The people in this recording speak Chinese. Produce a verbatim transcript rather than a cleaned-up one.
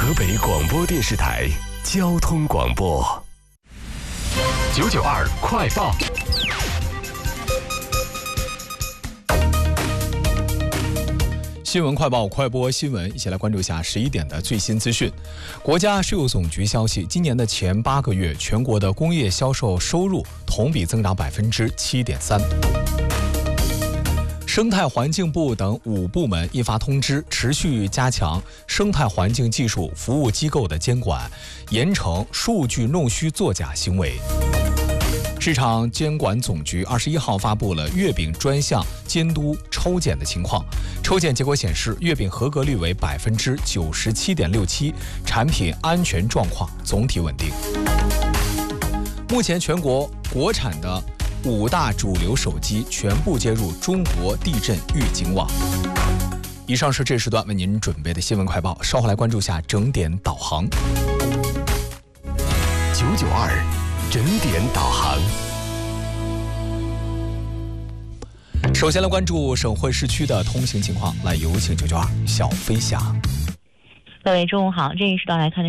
河北广播电视台交通广播九九二快报。 新闻快报，快播新闻，一起来关注一下十一点的最新资讯。国家税务总局消息，今年的前八个月，全国的工业销售收入同比增长百分之七点三。生态环境部等五部门印发通知，持续加强生态环境技术服务机构的监管，严惩数据弄虚作假行为。市场监管总局二十一号发布了月饼专项监督抽检的情况，抽检结果显示，月饼合格率为百分之九十七点六七，产品安全状况总体稳定。目前全国国产的五大主流手机全部接入中国地震预警网。以上是这时段为您准备的新闻快报，稍后来关注下整点导航。 九九二整点导航。 首先来关注省会市区的通行情况，来有请九九二小飞侠。 各位中午好，这一时段来看。